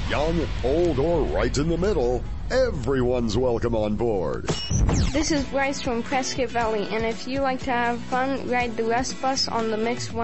Young, old, or right in the middle, everyone's welcome on board. This is Bryce from Prescott Valley, and if you like to have fun, ride the Rust Bus on the Mix 1.